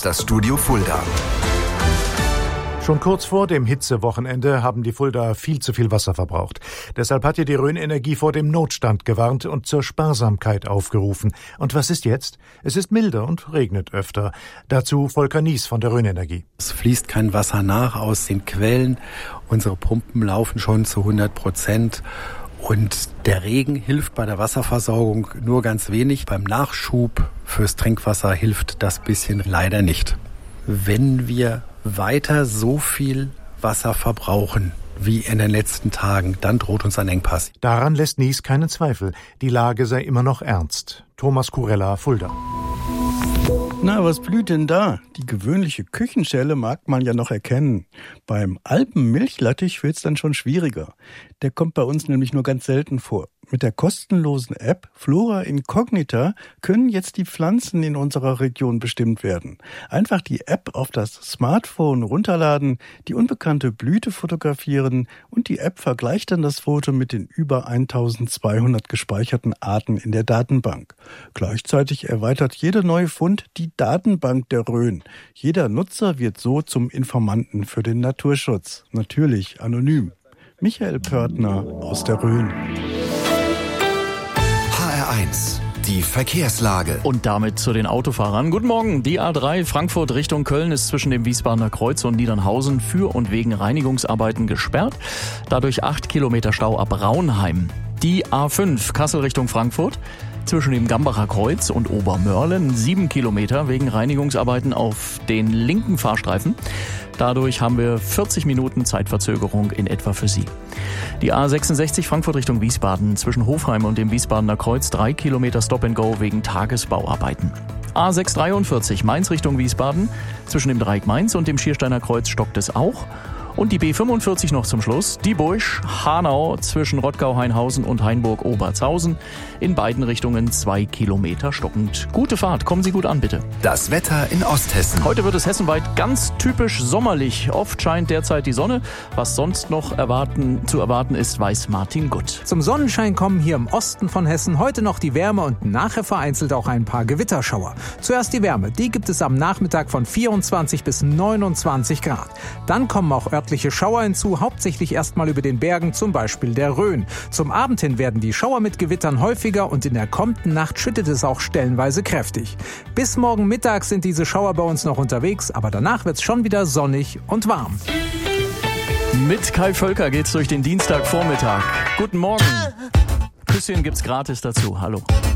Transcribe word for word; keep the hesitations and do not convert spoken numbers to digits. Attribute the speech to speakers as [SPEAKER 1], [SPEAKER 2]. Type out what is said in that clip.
[SPEAKER 1] Jetzt das Studio Fulda.
[SPEAKER 2] Schon kurz vor dem Hitzewochenende haben die Fuldaer viel zu viel Wasser verbraucht. Deshalb hat hier die Rhön Energie vor dem Notstand gewarnt und zur Sparsamkeit aufgerufen. Und was ist jetzt? Es ist milder und regnet öfter. Dazu Volker Nies von der Rhön Energie.
[SPEAKER 3] Es fließt kein Wasser nach aus den Quellen. Unsere Pumpen laufen schon zu hundert Prozent. Und der Regen hilft bei der Wasserversorgung nur ganz wenig. Beim Nachschub fürs Trinkwasser hilft das bisschen leider nicht. Wenn wir weiter so viel Wasser verbrauchen wie in den letzten Tagen, dann droht uns ein Engpass.
[SPEAKER 2] Daran lässt Nies keinen Zweifel. Die Lage sei immer noch ernst. Thomas Kurella, Fulda.
[SPEAKER 4] Na, was blüht denn da? Die gewöhnliche Küchenschelle mag man ja noch erkennen. Beim Alpenmilchlattich wird's dann schon schwieriger. Der kommt bei uns nämlich nur ganz selten vor. Mit der kostenlosen App Flora Incognita können jetzt die Pflanzen in unserer Region bestimmt werden. Einfach die App auf das Smartphone runterladen, die unbekannte Blüte fotografieren und die App vergleicht dann das Foto mit den über eintausendzweihundert gespeicherten Arten in der Datenbank. Gleichzeitig erweitert jeder neue Fund die Datenbank der Rhön. Jeder Nutzer wird so zum Informanten für den Naturschutz. Natürlich anonym. Michael Pörtner aus der Rhön.
[SPEAKER 1] H R eins, die Verkehrslage.
[SPEAKER 5] Und damit zu den Autofahrern. Guten Morgen. Die A drei Frankfurt Richtung Köln ist zwischen dem Wiesbadener Kreuz und Niedernhausen für und wegen Reinigungsarbeiten gesperrt. Dadurch acht Kilometer Stau ab Raunheim. Die A fünf Kassel Richtung Frankfurt zwischen dem Gambacher Kreuz und Obermörlen sieben Kilometer wegen Reinigungsarbeiten auf den linken Fahrstreifen. Dadurch haben wir vierzig Minuten Zeitverzögerung in etwa für Sie. Die A sechsundsechzig Frankfurt Richtung Wiesbaden zwischen Hofheim und dem Wiesbadener Kreuz drei Kilometer Stop and Go wegen Tagesbauarbeiten. A sechshundertdreiundvierzig Mainz Richtung Wiesbaden zwischen dem Dreieck Mainz und dem Schiersteiner Kreuz stockt es auch. Und die B fünfundvierzig noch zum Schluss, die Busch, Hanau zwischen Rottgau-Hainhausen und Hainburg-Obertshausen. In beiden Richtungen zwei Kilometer stockend. Gute Fahrt, kommen Sie gut an, bitte.
[SPEAKER 1] Das Wetter in Osthessen.
[SPEAKER 5] Heute wird es hessenweit ganz typisch sommerlich. Oft scheint derzeit die Sonne. Was sonst noch erwarten, zu erwarten ist, weiß Martin Gutt.
[SPEAKER 6] Zum Sonnenschein kommen hier im Osten von Hessen heute noch die Wärme und nachher vereinzelt auch ein paar Gewitterschauer. Zuerst die Wärme, die gibt es am Nachmittag von vierundzwanzig bis neunundzwanzig Grad. Dann kommen auch örtliche Schauer hinzu, hauptsächlich erstmal über den Bergen, zum Beispiel der Rhön. Zum Abend hin werden die Schauer mit Gewittern häufiger und in der kommenden Nacht schüttet es auch stellenweise kräftig. Bis morgen Mittag sind diese Schauer bei uns noch unterwegs, aber danach wird's schon wieder sonnig und warm.
[SPEAKER 5] Mit Kai Völker geht's durch den Dienstagvormittag. Guten Morgen. Küsschen gibt's gratis dazu. Hallo.